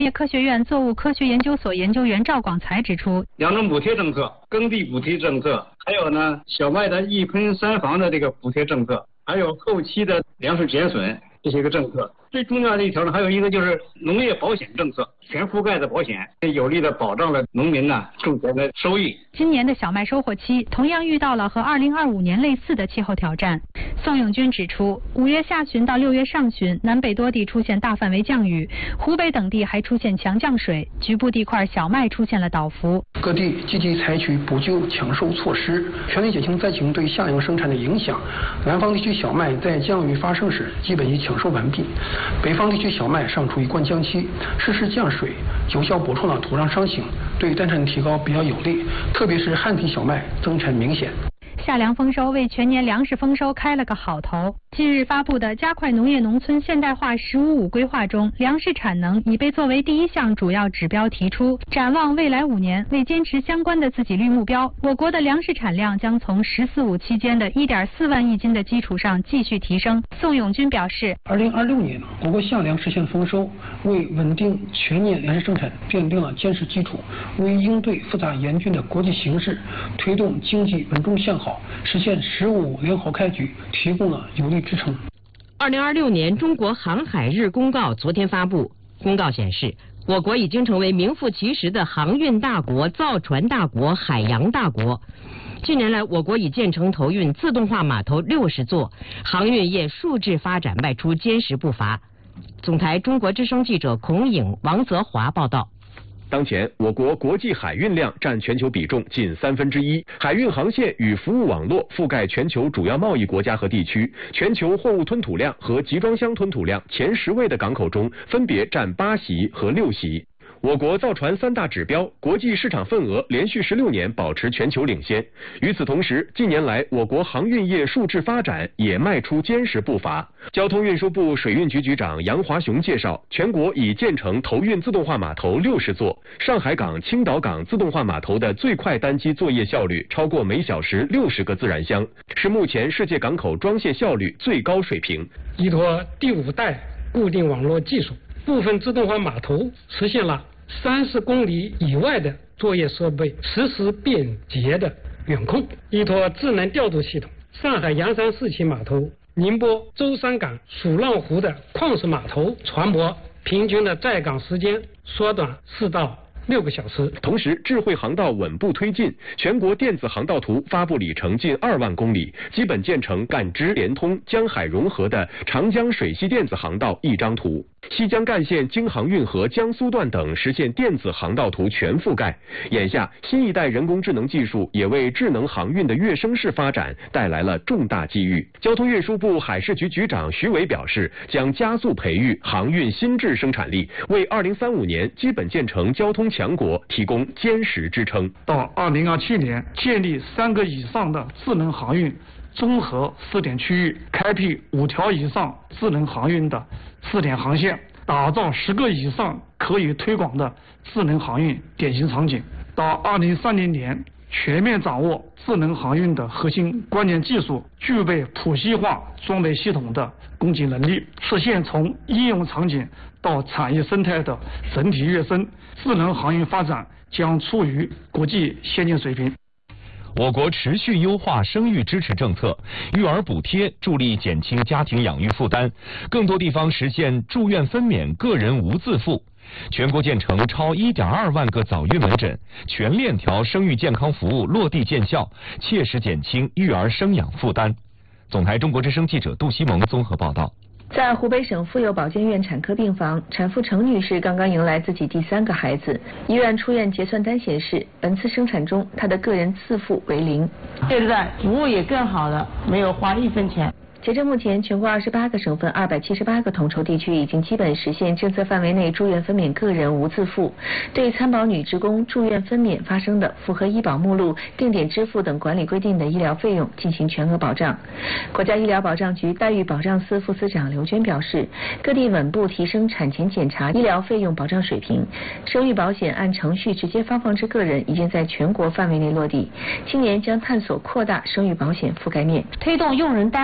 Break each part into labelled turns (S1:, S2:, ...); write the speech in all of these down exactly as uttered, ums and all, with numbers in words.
S1: 业科学院作物科学研究所研究员赵广才指出，
S2: 两种补贴政策，耕地补贴政策，还有呢小麦的一喷三防的这个补贴政策，还有后期的粮食减损这些个政策。最重要的一条呢，还有一个就是农业保险政策，全覆盖的保险，有力的保障了农民呢种田的收益。
S1: 今年的小麦收获期同样遇到了和二零二五年类似的气候挑战。宋永军指出，五月下旬到六月上旬，南北多地出现大范围降雨，湖北等地还出现强降水，局部地块小麦出现了倒伏。
S3: 各地积极采取补救抢收措施，全力减轻灾情对夏粮生产的影响。南方地区小麦在降雨发生时基本已抢收完毕，北方地区小麦尚处于灌浆期，适时降水有效补充了土壤伤形，对单产提高比较有利，特别是旱地小麦增产明显。
S1: 夏粮丰收为全年粮食丰收开了个好头。近日发布的加快农业农村现代化“十五五”规划中，粮食产能已被作为第一项主要指标提出。展望未来五年，为坚持相关的自给率目标，我国的粮食产量将从“十四五”期间的 一点四万亿斤的基础上继续提升。宋永军表示，
S3: 二零二六年我国夏粮实现丰收，为稳定全年粮食生产奠定了坚实基础，为应对复杂严峻的国际形势，推动经济稳中向好，实现“十五”良好开局提供了有力支撑。
S4: 二零二六年中国航海日公告昨天发布，公告显示，我国已经成为名副其实的航运大国、造船大国、海洋大国。近年来，我国已建成投运自动化码头六十座，航运业数质发展迈出坚实步伐。总台中国之声记者孔颖、王泽华报道。
S5: 当前，我国国际海运量占全球比重近三分之一，海运航线与服务网络覆盖全球主要贸易国家和地区，全球货物吞吐量和集装箱吞吐量前十位的港口中，分别占八席和六席。我国造船三大指标，国际市场份额连续十六年保持全球领先。与此同时，近年来我国航运业数质发展也迈出坚实步伐。交通运输部水运局局长杨华雄介绍，全国已建成投运自动化码头六十座，上海港、青岛港自动化码头的最快单机作业效率超过每小时六十个自然箱，是目前世界港口装卸效率最高水平。
S6: 依托第五代固定网络技术，部分自动化码头实现了三十公里以外的作业设备实时便捷的远控。依托智能调度系统，上海洋山四期码头、宁波舟山港、蜀浪湖的矿石码头船舶平均的在港时间缩短四到六个小时。
S5: 同时，智慧航道稳步推进，全国电子航道图发布里程近二万公里，基本建成感知联通、江海融合的长江水系电子航道一张图。西江干线京杭运河江苏段等实现电子航道图全覆盖。眼下，新一代人工智能技术也为智能航运的跃升式发展带来了重大机遇。交通运输部海事局局长徐伟表示，将加速培育航运新质生产力，为二零三五年基本建成交通强国提供坚实支撑。
S7: 到二零二七年，建立三个以上的智能航运综合试点区域，开辟五条以上智能航运的试点航线，打造十个以上可以推广的智能航运典型场景。到二零三零年，全面掌握智能航运的核心关键技术，具备谱系化装备系统的供给能力，实现从应用场景到产业生态的整体跃升。智能航运发展将处于国际先进水平。
S8: 我国持续优化生育支持政策，育儿补贴助力减轻家庭养育负担，更多地方实现住院分娩个人无自付。全国建成超 一点二万个早育门诊，全链条生育健康服务落地见效，切实减轻育儿生养负担。总台中国之声记者杜西蒙综合报道。
S9: 在湖北省妇幼保健院产科病房，产妇程女士刚刚迎来自己第三个孩子。医院出院结算单显示，本次生产中她的个人自付为零。
S10: 现在服务也更好了，没有花一分钱。
S9: 截至目前，全国二十八个省份、二百七十八个统筹地区已经基本实现政策范围内住院分娩个人无自付，对参保女职工住院分娩发生的符合医保目录、定点支付等管理规定的医疗费用进行全额保障。国家医疗保障局待遇保障司副司长刘娟表示，各地稳步提升产前检查医疗费用保障水平，生育保险按程序直接发放至个人已经在全国范围内落地，今年将探索扩大生育保险覆盖面，
S10: 推动用人单位职工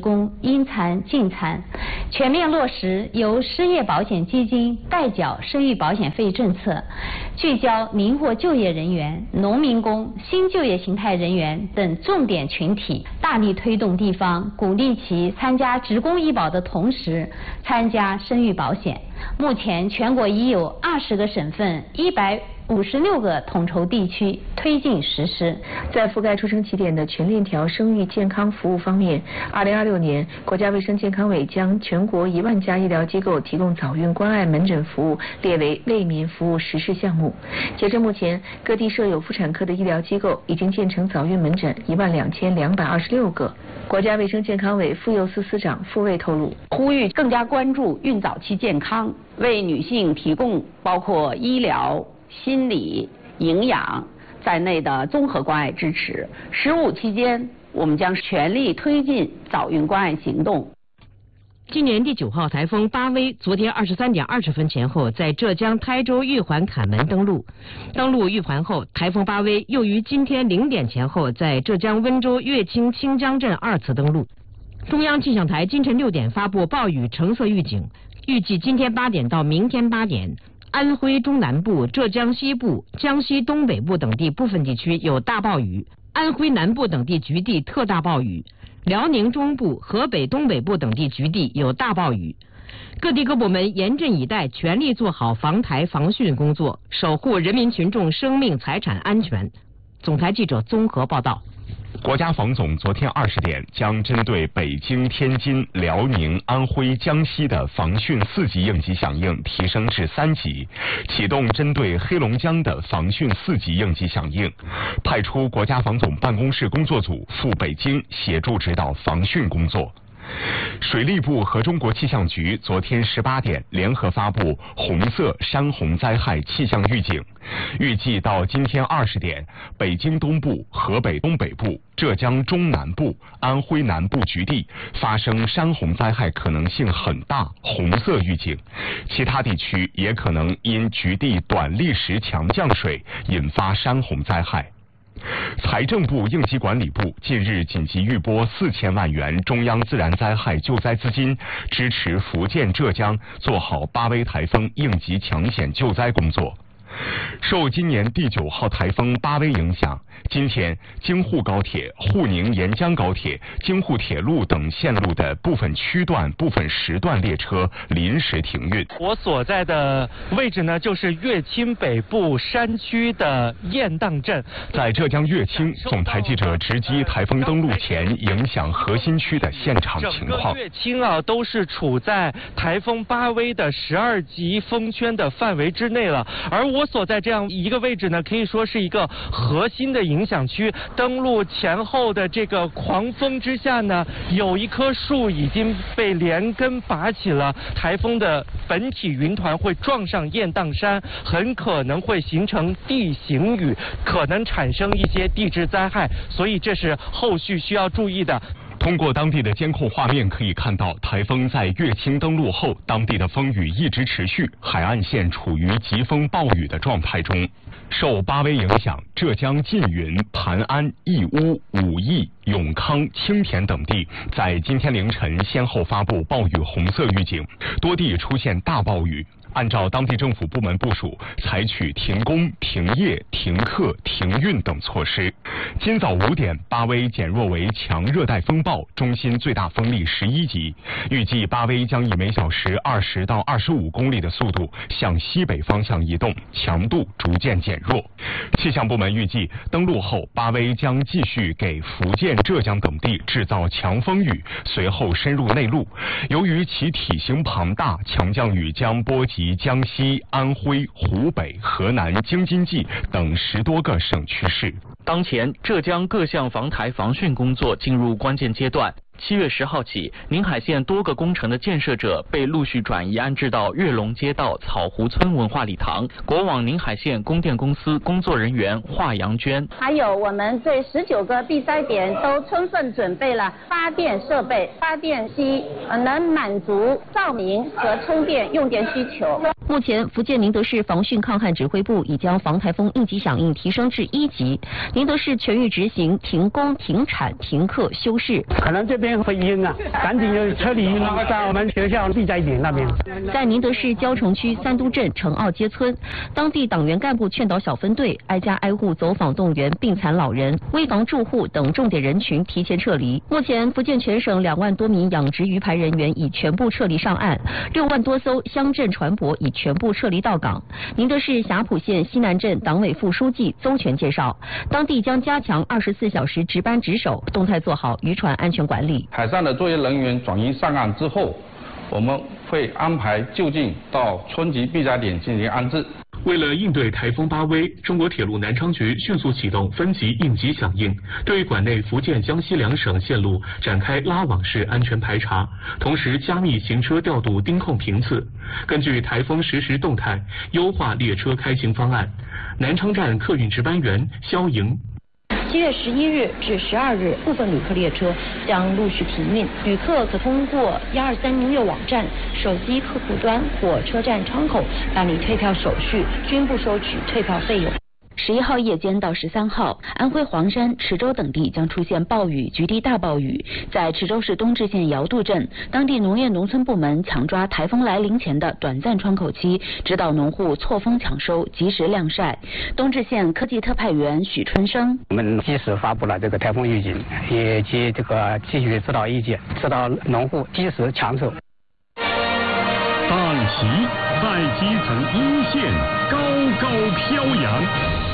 S11: 工因残尽残，全面落实由失业保险基金代缴生育保险费政策，聚焦灵活就业人员、农民工、新就业形态人员等重点群体，大力推动地方鼓励其参加职工医保的同时参加生育保险。目前全国已有二十个省份、一百五十六个统筹地区推进实施。
S9: 在覆盖出生起点的全链条生育健康服务方面，二零二六年，国家卫生健康委将全国一万家医疗机构提供早孕关爱门诊服务列为为民服务实施项目。截至目前，各地设有妇产科的医疗机构已经建成早孕门诊一万两千两百二十六个。国家卫生健康委妇幼司司长傅卫透露，
S12: 呼吁更加关注孕早期健康，为女性提供包括医疗、心理、营养在内的综合关爱支持。十五期间，我们将全力推进早孕关爱行动。
S4: 今年第九号台风巴威昨天二十三点二十分前后在浙江台州玉环坎门登陆。登陆玉环后，台风巴威又于今天零点前后在浙江温州乐清清江镇二次登陆。中央气象台今晨六点发布暴雨橙色预警，预计今天八点到明天八点。安徽中南部、浙江西部、江西东北部等地部分地区有大暴雨，安徽南部等地局地特大暴雨，辽宁中部、河北东北部等地局地有大暴雨。各地各部门严阵以待，全力做好防台防汛工作，守护人民群众生命财产安全。总台记者综合报道。
S8: 国家防总昨天二十点将针对北京、天津、辽宁、安徽、江西的防汛四级应急响应提升至三级，启动针对黑龙江的防汛四级应急响应，派出国家防总办公室工作组赴北京协助指导防汛工作。水利部和中国气象局昨天十八点联合发布红色山洪灾害气象预警，预计到今天二十点，北京东部、河北东北部、浙江中南部、安徽南部局地发生山洪灾害可能性很大，红色预警。其他地区也可能因局地短历时强降水引发山洪灾害。财政部应急管理部近日紧急预拨四千万元中央自然灾害救灾资金，支持福建、浙江做好巴威台风应急抢险救灾工作。受今年第九号台风巴威影响，今天京沪高铁、沪宁沿江高铁、京沪铁路等线路的部分区段、部分时段列车临时停运。
S13: 我所在的位置呢，就是乐清北部山区的雁荡镇。
S8: 在浙江乐清，总台记者直击台风登陆前影响核心区的现场情况。
S13: 整个乐清啊，都是处在台风巴威的十二级风圈的范围之内了，而我所在这样一个位置呢，可以说是一个核心的影响区。登陆前后的这个狂风之下呢，有一棵树已经被连根拔起了，台风的本体云团会撞上雁荡山，很可能会形成地形雨，可能产生一些地质灾害，所以这是后续需要注意的。
S8: 通过当地的监控画面可以看到，台风在乐清登陆后，当地的风雨一直持续，海岸线处于疾风暴雨的状态中。受巴威影响，浙江缙云、盘安、义乌、武义、永康、青田等地在今天凌晨先后发布暴雨红色预警，多地出现大暴雨。按照当地政府部门部署，采取停工、停业、停课、停运等措施。今早五点，巴威减弱为强热带风暴，中心最大风力十一级，预计巴威将以每小时二十到二十五公里的速度向西北方向移动，强度逐渐减弱。气象部门预计，登陆后，巴威将继续给福建、浙江等地制造强风雨，随后深入内陆。由于其体型庞大，强降雨将波及江西、安徽、湖北、河南、京津冀等十多个省区市。
S14: 当前，浙江各项防台防汛工作进入关键阶段。七月十号起，宁海县多个工程的建设者被陆续转移安置到跃龙街道草湖村文化礼堂。国网宁海县供电公司工作人员华阳娟，
S15: 还有我们对十九个避灾点都充分准备了发电设备、发电机，能满足照明和充电用电需求。
S16: 目前，福建宁德市防汛抗旱指挥部已将防台风应急响应提升至一级，宁德市全域执行停工、停产、停课、休市。
S17: 可能这边会晕啊，赶紧就撤离在我们学校避灾点那边。
S16: 在宁德市蕉城区三都镇城澳街村，当地党员干部劝导小分队挨家挨户走访动员病残老人、危房住户等重点人群提前撤离。目前，福建全省两万多名养殖鱼排人员已全部撤离上岸，六万多艘乡镇船舶已全部撤离到港。宁德市霞浦县西南镇党委副书记邹全介绍，当地将加强二十四小时值班值守，动态做好渔船安全管理。
S18: 海上的作业人员转移上岸之后，我们会安排就近到村级避灾点进行安置。
S5: 为了应对台风巴威，中国铁路南昌局迅速启动分级应急响应，对管内福建、江西两省线路展开拉网式安全排查，同时加密行车调度盯控频次，根据台风实时动态优化列车开行方案。南昌站客运值班员肖莹。
S19: 七月十一日至十二日，部分旅客列车将陆续停运，旅客可通过一二三音乐网站、手机客户端或车站窗口办理退票手续，均不收取退票费用。
S9: 十一号夜间到十三号，安徽黄山、池州等地将出现暴雨、局地大暴雨。在池州市东至县尧渡镇，当地农业农村部门抢抓台风来临前的短暂窗口期，指导农户错峰抢收，及时晾晒。东至县科技特派员许春生：
S17: 我们及时发布了这个台风预警，以及这个继续指导意见，指导农户及时抢收。
S8: 党旗在基层一线高高飘扬。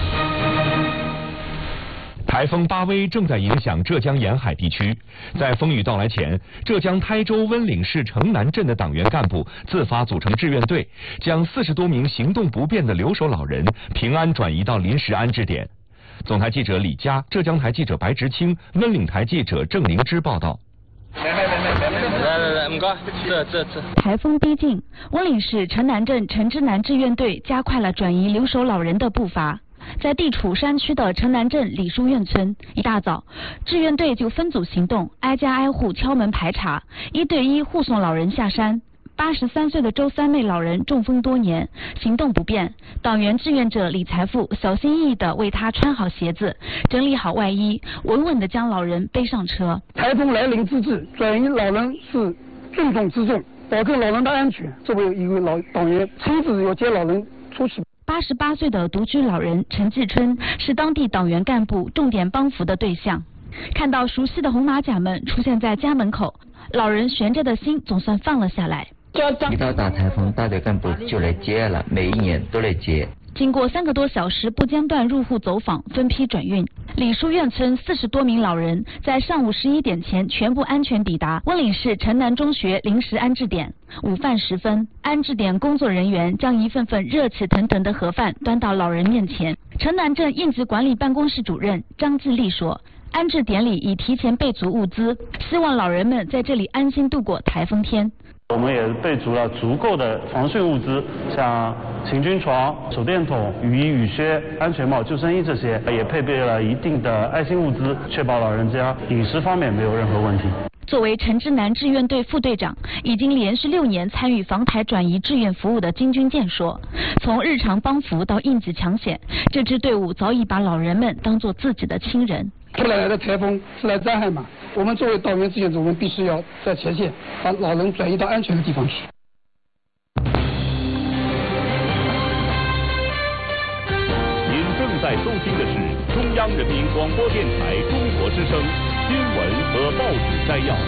S8: 台风巴威正在影响浙江沿海地区，在风雨到来前，浙江台州温岭市城南镇的党员干部自发组成志愿队，将四十多名行动不便的留守老人平安转移到临时安置点。总台记者李佳、浙江台记者白直清、温岭台记者郑灵芝报道。
S20: 来来来来，唔该，这这这。
S9: 台风逼近，温岭市城南镇城之南志愿队加快了转移留守老人的步伐。在地处山区的城南镇李书院村，一大早，志愿队就分组行动，挨家挨户敲门排查，一对一护送老人下山。八十三岁的周三妹老人中风多年，行动不便，党员志愿者李财富小心翼翼地为他穿好鞋子，整理好外衣，稳稳地将老人背上车。
S17: 台风来临之际，转移老人是重中之重，保证老人的安全。作为一位老党员，亲自要接老人出去。
S9: 八十八岁的独居老人陈继春是当地党员干部重点帮扶的对象。看到熟悉的红马甲们出现在家门口，老人悬着的心总算放了下来。
S21: 一到大台风，大队干部就来接了，每一年都来接。
S9: 经过三个多小时不间断入户走访，分批转运，李书院村四十多名老人在上午十一点前全部安全抵达温岭市城南中学临时安置点。午饭时分，安置点工作人员将一份份热气腾腾的盒饭端到老人面前。城南镇应急管理办公室主任张继丽说，安置点里已提前备足物资，希望老人们在这里安心度过台风天。
S22: 我们也备足了足够的防汛物资，像行军床、手电筒、雨衣、雨靴、安全帽、救生衣这些，也配备了一定的爱心物资，确保老人家饮食方面没有任何问题。
S9: 作为城之南志愿队副队长，已经连续六年参与防台转移志愿服务的金军健说，从日常帮扶到应急抢险，这支队伍早已把老人们当作自己的亲人。
S17: 突然来的台风是来灾害嘛？我们作为党员志愿者，我们必须要在前线把老人转移到安全的地方去。
S8: 您正在收听的是中央人民广播电台中国之声新闻和报纸摘要。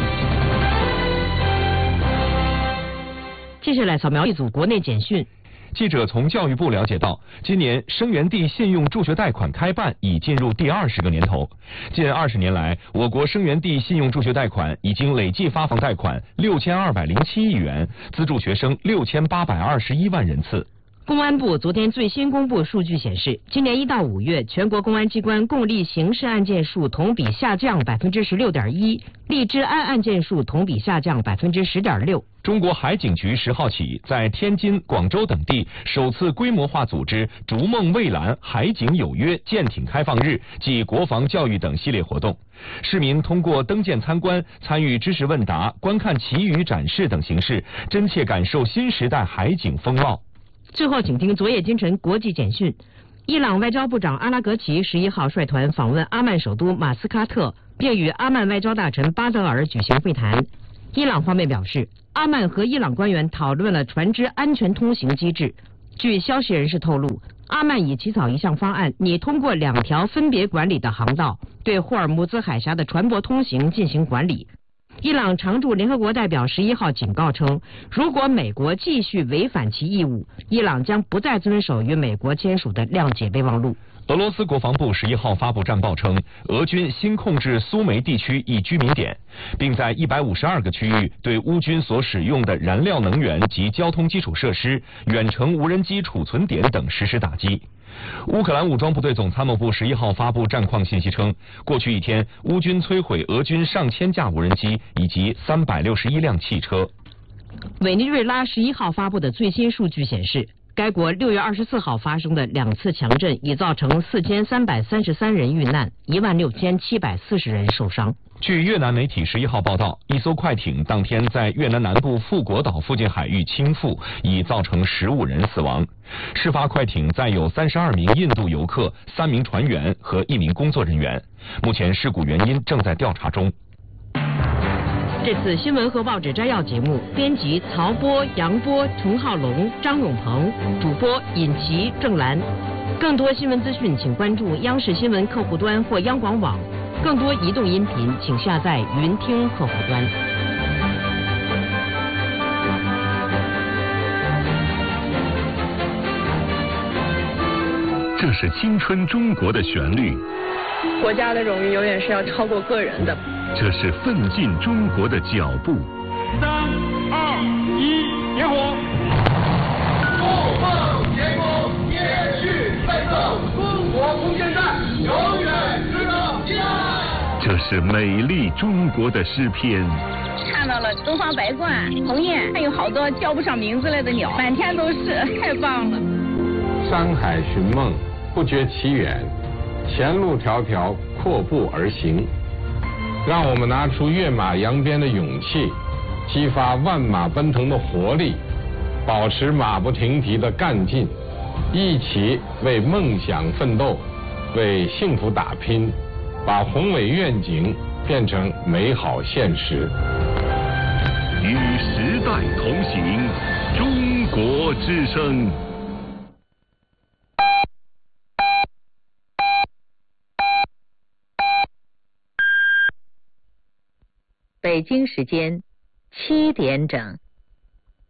S4: 接下来扫描一组国内简讯。
S8: 记者从教育部了解到，今年生源地信用助学贷款开办已进入第二十个年头。近二十年来，我国生源地信用助学贷款已经累计发放贷款六千二百零七亿元，资助学生六千八百二十一万人次。
S4: 公安部昨天最新公布数据显示，今年一到五月，全国公安机关共立刑事案件数同比下降百分之十六点一，立治安案件数同比下降百分之十点六。
S8: 中国海警局十号起在天津、广州等地首次规模化组织“逐梦蔚蓝海警有约”舰艇开放日暨国防教育等系列活动。市民通过登舰参观、参与知识问答、观看旗语展示等形式，真切感受新时代海警风貌。
S4: 最后，请听昨夜今晨国际简讯。伊朗外交部长阿拉格齐十一号率团访问阿曼首都马斯喀特，并与阿曼外交大臣巴德尔举行会谈。伊朗方面表示，阿曼和伊朗官员讨论了船只安全通行机制。据消息人士透露，阿曼已起草一项方案，拟通过两条分别管理的航道，对霍尔木兹海峡的船舶通行进行管理。伊朗常驻联合国代表十一号警告称，如果美国继续违反其义务，伊朗将不再遵守与美国签署的谅解备忘录。
S8: 俄罗斯国防部十一号发布战报称，俄军新控制苏梅地区一居民点，并在一百五十二个区域对乌军所使用的燃料能源及交通基础设施、远程无人机储存点等实施打击。乌克兰武装部队总参谋部十一号发布战况信息称，过去一天，乌军摧毁俄军上千架无人机以及三百六十一辆汽车。
S4: 委内瑞拉十一号发布的最新数据显示，该国六月二十四号发生的两次强震已造成四千三百三十三人遇难，一万六千七百四十人受伤。
S8: 据越南媒体十一号报道，一艘快艇当天在越南南部富国岛附近海域倾覆，已造成十五人死亡。事发快艇载有三十二名印度游客、三名船员和一名工作人员。目前事故原因正在调查中。
S4: 这次新闻和报纸摘要节目，编辑曹波、杨波、童浩龙、张永鹏，主播尹奇、郑兰。更多新闻资讯，请关注央视新闻客户端或央广网。更多移动音频，请下载云听客户端。
S1: 这是青春中国的旋律。
S2: 国家的荣誉永远是要超过个人的。
S1: 这是奋进中国的脚步。
S23: 三二一，点火！
S24: 不梦前功，延续奋斗，中国空间站永远值得信赖。
S1: 这是美丽中国的诗篇。
S25: 看到了东方白鹳、鸿雁，还有好多叫不上名字来的鸟，满天都是，太棒了。
S26: 山海寻梦，不觉其远，前路迢迢，阔步而行。让我们拿出跃马扬鞭的勇气，激发万马奔腾的活力，保持马不停蹄的干劲，一起为梦想奋斗，为幸福打拼，把宏伟愿景变成美好现实。
S1: 与时代同行，中国之声。
S9: 北京时间七点整。